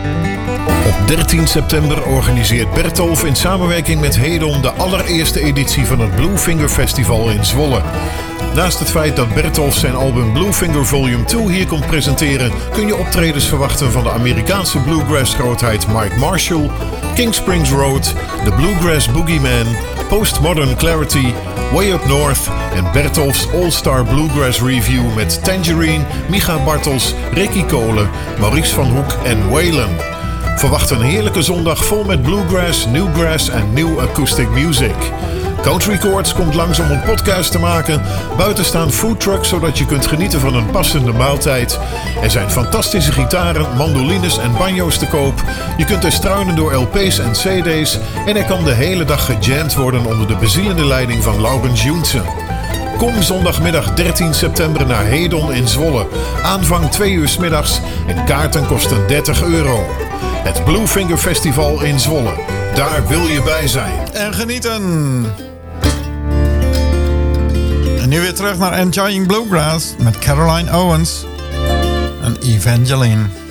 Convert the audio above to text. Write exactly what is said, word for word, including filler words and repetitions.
Op dertien september organiseert Bertolf in samenwerking met Hedon de allereerste editie van het Bluefinger Festival in Zwolle. Naast het feit dat Bertolf zijn album Bluefinger Volume twee hier komt presenteren, kun je optredens verwachten van de Amerikaanse bluegrass-grootheid Mike Marshall, King Springs Road, The Bluegrass Boogeyman, Postmodern Clarity, Way Up North en Bertolf's All-Star Bluegrass Review met Tangerine, Micha Bartels, Ricky Kolen, Maurice van Hoek en Waylon. Verwacht een heerlijke zondag vol met bluegrass, newgrass en new acoustic music. Country Chords komt langs om een podcast te maken. Buiten staan foodtrucks zodat je kunt genieten van een passende maaltijd. Er zijn fantastische gitaren, mandolines en banjo's te koop. Je kunt er struinen door L P's en C D's. En er kan de hele dag gejamd worden onder de bezielende leiding van Laurens Joensen. Kom zondagmiddag dertien september naar Hedon in Zwolle. Aanvang twee uur 's middags en kaarten kosten dertig euro. Het Bluefinger Festival in Zwolle. Daar wil je bij zijn. En genieten. En nu weer terug naar Enjoying Bluegrass met Caroline Owens en Evangeline.